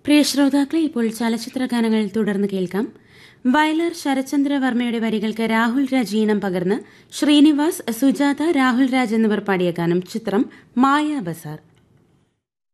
പ്രിയ ശ്രോതാക്കളെ, ഇപ്പോൾ ചലച്ചിത്ര ഗാനങ്ങൾ തുടർന്ന് കേൾക്കാം. വയലാർ ശരത്ചന്ദ്ര വർമ്മയുടെ വരികൾക്ക് രാഹുൽ രാജ് ഈണം പകർന്ന് ശ്രീനിവാസ്, സുജാത, രാഹുൽ രാജ് എന്നിവർ പാടിയ ഗാനം. ചിത്രം മായാ ബസാർ.